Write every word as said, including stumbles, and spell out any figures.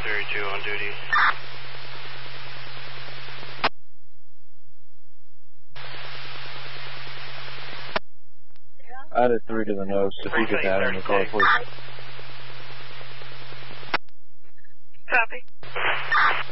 thirty-two on duty. I added three to the nose, so if you get that in the car, please. Copy.